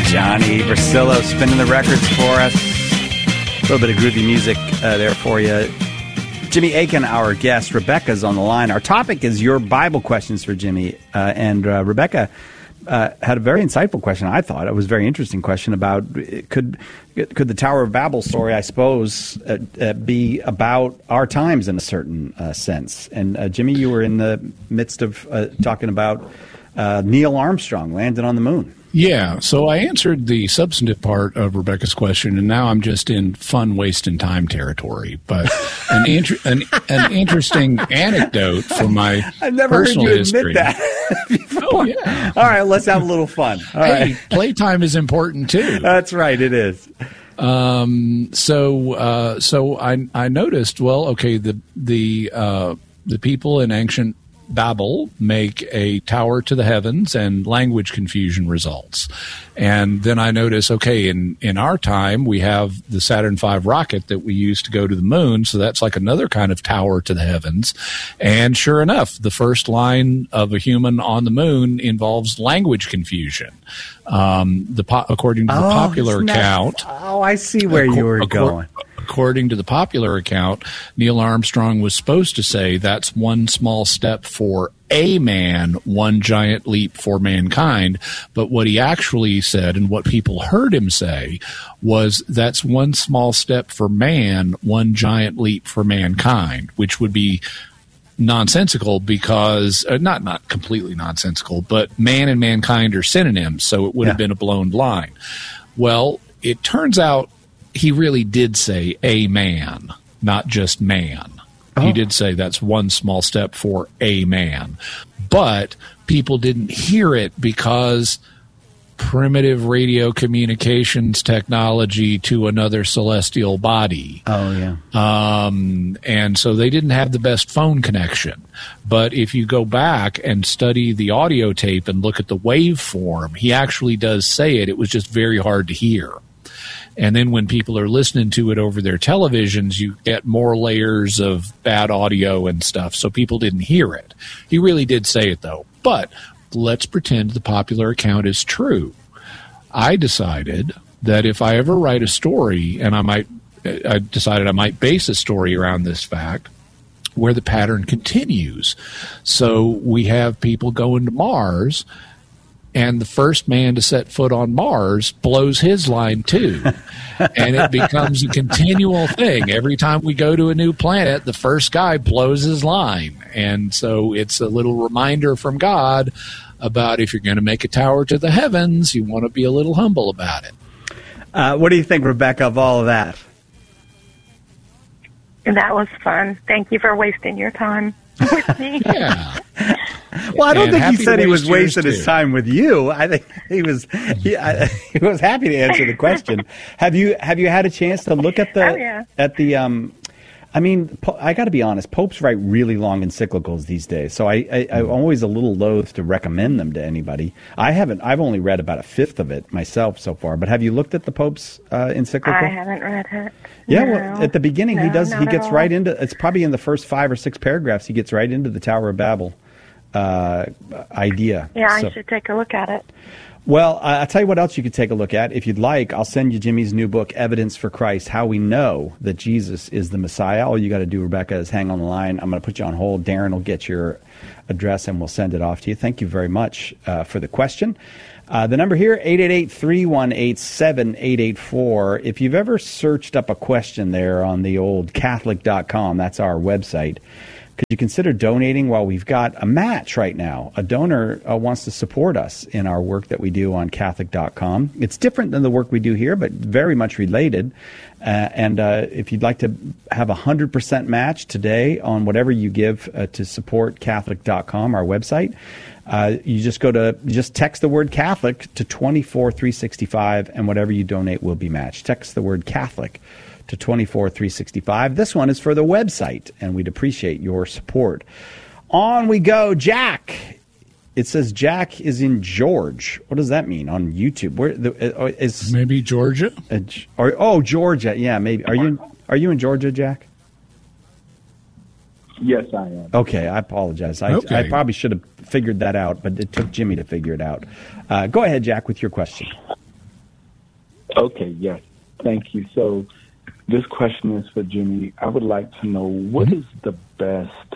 Johnny Versillo spinning the records for us. A little bit of groovy music there for you. Jimmy Akin, our guest. Rebecca's on the line. Our topic is your Bible questions for Jimmy. And Rebecca had a very insightful question, I thought. It was a very interesting question about could the Tower of Babel story, I suppose, be about our times in a certain sense. And Jimmy, you were in the midst of talking about Neil Armstrong landing on the moon. Yeah, so I answered the substantive part of Rebecca's question, and now I'm just in fun, wasting time territory. But an interesting anecdote from my I've never personal heard you history. admit that before. Oh, yeah. All right, let's have a little fun. All Hey, right. playtime is important too. That's right, it is. So I noticed. Well, okay, the people in ancient Babel make a tower to the heavens, and language confusion results. And then I notice, okay, in our time, we have the Saturn V rocket that we use to go to the moon, so that's like another kind of tower to the heavens. And sure enough, the first line of a human on the moon involves language confusion. According to the popular account. Oh, I see where you were going. According to the popular account, Neil Armstrong was supposed to say that's one small step for a man, one giant leap for mankind. But what he actually said, and what people heard him say, was that's one small step for man, one giant leap for mankind, which would be nonsensical because not completely nonsensical, but man and mankind are synonyms, so it would have been a blown line. Well, it turns out he really did say a man, not just man. Oh. He did say that's one small step for a man. But people didn't hear it because primitive radio communications technology to another celestial body. Oh, yeah. And so they didn't have the best phone connection. But if you go back and study the audio tape and look at the waveform, he actually does say it. It was just very hard to hear. And then when people are listening to it over their televisions, you get more layers of bad audio and stuff. So people didn't hear it. He really did say it, though. But let's pretend the popular account is true. I decided that if I ever write a story, and I decided I might base a story around this fact, where the pattern continues. So we have people going to Mars, and the first man to set foot on Mars blows his line too. And it becomes a continual thing. Every time we go to a new planet, the first guy blows his line. And so it's a little reminder from God about if you're going to make a tower to the heavens, you want to be a little humble about it. What do you think, Rebecca, of all of that? That was fun. Thank you for wasting your time with me. Yeah. Well, I don't think he said he was wasting his time with you. I think he was he was happy to answer the question. Have you had a chance to look at the I mean, I got to be honest, popes write really long encyclicals these days, so I'm always a little loath to recommend them to anybody. I've only read about a fifth of it myself so far, but have you looked at the Pope's encyclical? I haven't read it. Yeah, no. well, at the beginning he gets right into, it's probably in the first 5 or 6 paragraphs, he gets right into the Tower of Babel idea. Yeah, I should take a look at it. Well, I'll tell you what else you could take a look at. If you'd like, I'll send you Jimmy's new book, Evidence for Christ, How We Know That Jesus is the Messiah. All you got to do, Rebecca, is hang on the line. I'm going to put you on hold. Darren will get your address and we'll send it off to you. Thank you very much for the question. The number here, 888-318-7884. If you've ever searched up a question there on the old Catholic.com, that's our website, could you consider donating? Well, we've got a match right now. A donor wants to support us in our work that we do on Catholic.com. It's different than the work we do here, but very much related. And if you'd like to have a 100% match today on whatever you give to support Catholic.com, our website, you just text the word Catholic to 24365, and whatever you donate will be matched. Text the word Catholic to 24365. This one is for the website, and we'd appreciate your support. On we go. Jack. It says Jack is in George. What does that mean on YouTube? Where is maybe Georgia? Georgia. Yeah, maybe. Are you in Georgia, Jack? Yes, I am. Okay, I apologize. I probably should have figured that out, but it took Jimmy to figure it out. Go ahead, Jack, with your question. Okay, yes. Thank you. So this question is for Jimmy. I would like to know, what is the best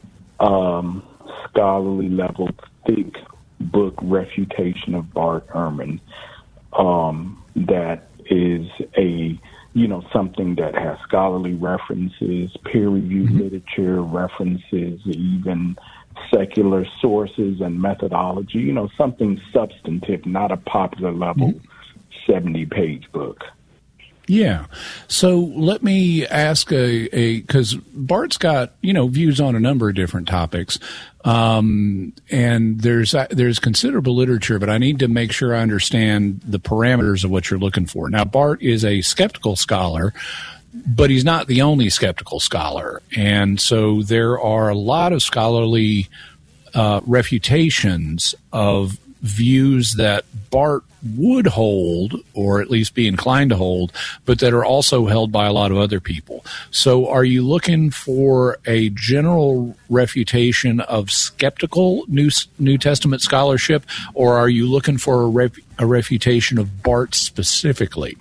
scholarly level thick book refutation of Bart Ehrman that is something that has scholarly references, peer-reviewed literature references, even secular sources and methodology, something substantive, not a popular level 70-page book. Yeah. So let me ask because Bart's got, views on a number of different topics. And there's considerable literature, but I need to make sure I understand the parameters of what you're looking for. Now, Bart is a skeptical scholar, but he's not the only skeptical scholar. And so there are a lot of scholarly refutations of views that Bart would hold, or at least be inclined to hold, but that are also held by a lot of other people. So are you looking for a general refutation of skeptical New Testament scholarship, or are you looking for a refutation of Bart specifically?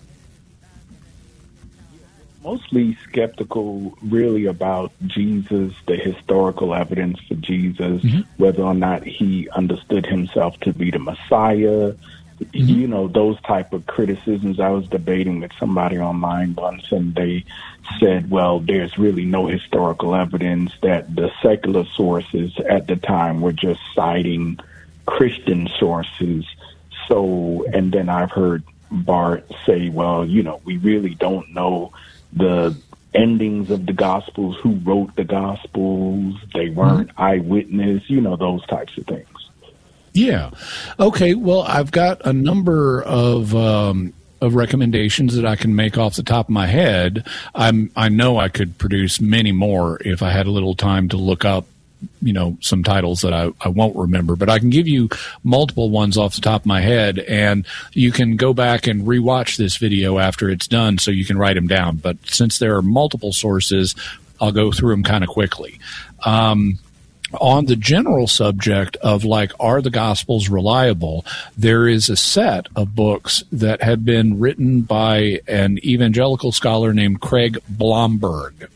Mostly skeptical, really, about Jesus, the historical evidence for Jesus, whether or not he understood himself to be the Messiah, those type of criticisms. I was debating with somebody online once, and they said, well, there's really no historical evidence, that the secular sources at the time were just citing Christian sources. So, and then I've heard Bart say, well, we really don't know the endings of the Gospels, who wrote the Gospels, they weren't eyewitness, those types of things. Yeah. Okay. Well, I've got a number of recommendations that I can make off the top of my head. I know I could produce many more if I had a little time to look up, some titles that I won't remember, but I can give you multiple ones off the top of my head, and you can go back and rewatch this video after it's done so you can write them down. But since there are multiple sources, I'll go through them kind of quickly. On the general subject of, are the Gospels reliable, there is a set of books that have been written by an evangelical scholar named Craig Blomberg,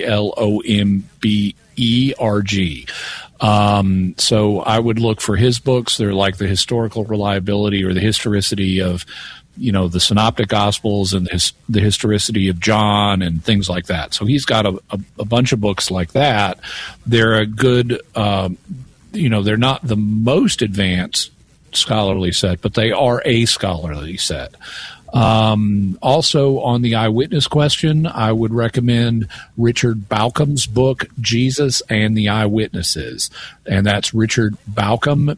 Blomberg. So I would look for his books. They're like the historical reliability or the historicity of, the Synoptic Gospels and the historicity of John and things like that. So he's got a bunch of books like that. They're a good, they're not the most advanced scholarly set, but they are a scholarly set. Also, on the eyewitness question, I would recommend Richard Bauckham's book, Jesus and the Eyewitnesses. And that's Richard Bauckham,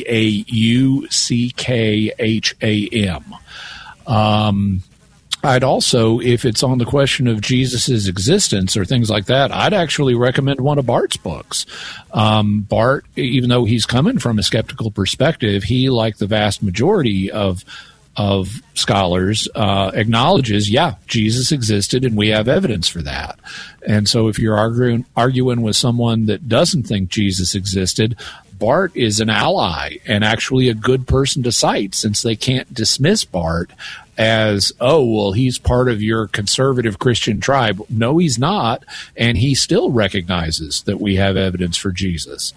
Bauckham. I'd also, if it's on the question of Jesus's existence or things like that, I'd actually recommend one of Bart's books. Bart, even though he's coming from a skeptical perspective, he, like the vast majority of scholars, acknowledges, Jesus existed and we have evidence for that. And so if you're arguing with someone that doesn't think Jesus existed, Bart is an ally and actually a good person to cite, since they can't dismiss Bart as, he's part of your conservative Christian tribe. No, he's not, and he still recognizes that we have evidence for Jesus.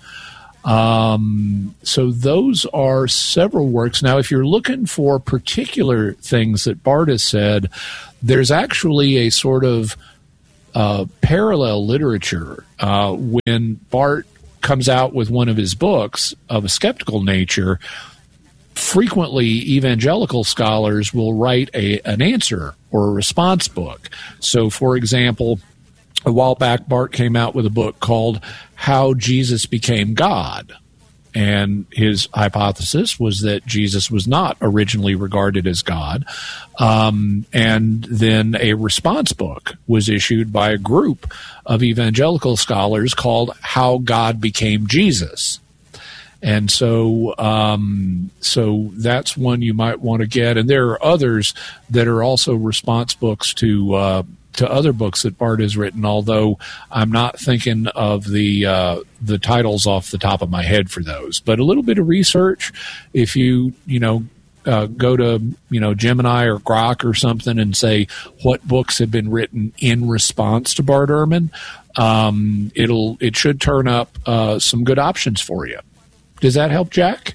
So those are several works. Now, if you're looking for particular things that Bart has said, there's actually a sort of parallel literature. When Bart comes out with one of his books of a skeptical nature, frequently evangelical scholars will write an answer or a response book. So, for example, a while back, Bart came out with a book called How Jesus Became God. And his hypothesis was that Jesus was not originally regarded as God. And then a response book was issued by a group of evangelical scholars called How God Became Jesus. And so that's one you might want to get. And there are others that are also response books to other books that Bart has written, although I'm not thinking of the titles off the top of my head for those. But a little bit of research, if you go to Gemini or Grok or something and say what books have been written in response to Bart Ehrman, it should turn up some good options for you. Does that help, Jack?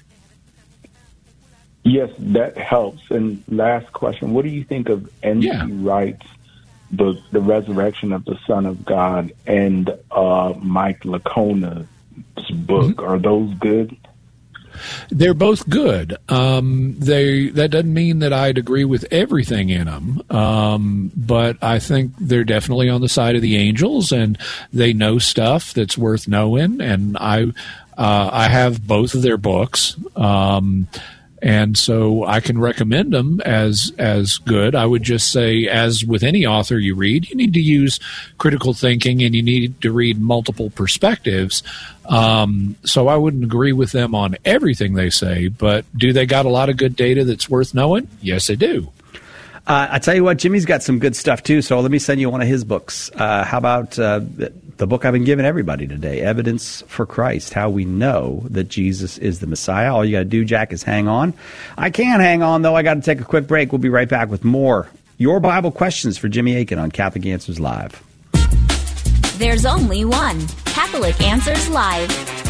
Yes, that helps. And last question, what do you think of N.T. Wright's book, The Resurrection of the Son of God, and Mike Licona's book? Mm-hmm. Are those good? They're both good. That doesn't mean that I'd agree with everything in them, but I think they're definitely on the side of the angels, and they know stuff that's worth knowing. And I have both of their books, and so I can recommend them as good. I would just say, as with any author you read, you need to use critical thinking and you need to read multiple perspectives. So I wouldn't agree with them on everything they say, but do they got a lot of good data that's worth knowing? Yes, they do. I tell you what, Jimmy's got some good stuff too, so let me send you one of his books. How about the book I've been giving everybody today, Evidence for Christ, How We Know That Jesus is the Messiah. All you got to do, Jack, is hang on. I can't hang on, though. I got to take a quick break. We'll be right back with more Your Bible Questions for Jimmy Akin on Catholic Answers Live. There's only one Catholic Answers Live.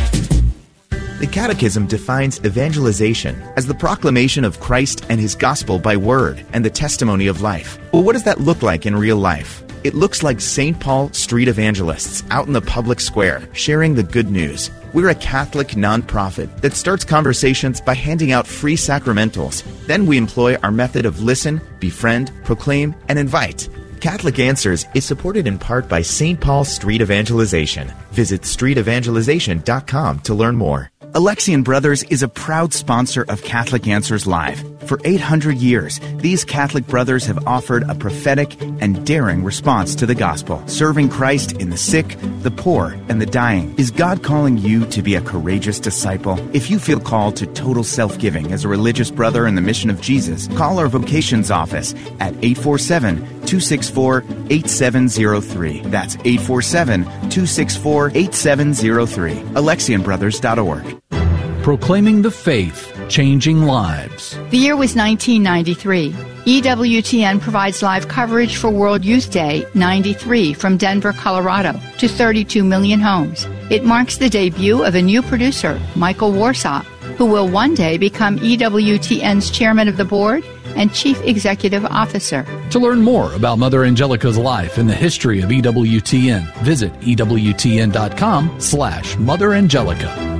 The Catechism defines evangelization as the proclamation of Christ and His gospel by word and the testimony of life. Well, what does that look like in real life? It looks like St. Paul street evangelists out in the public square sharing the good news. We're a Catholic nonprofit that starts conversations by handing out free sacramentals. Then we employ our method of listen, befriend, proclaim, and invite. Catholic Answers is supported in part by St. Paul Street Evangelization. Visit streetevangelization.com to learn more. Alexian Brothers is a proud sponsor of Catholic Answers Live. For 800 years, these Catholic brothers have offered a prophetic and daring response to the gospel, serving Christ in the sick, the poor, and the dying. Is God calling you to be a courageous disciple? If you feel called to total self-giving as a religious brother in the mission of Jesus, call our vocations office at 847-264-8703. That's 847-264-8703. AlexianBrothers.org. Proclaiming the faith, changing lives. The year was 1993. EWTN provides live coverage for World Youth Day 93 from Denver, Colorado to 32 million homes. It marks the debut of a new producer, Michael Warsaw, who will one day become EWTN's chairman of the board and chief executive officer. To learn more about Mother Angelica's life and the history of EWTN, visit EWTN.com/Mother Angelica.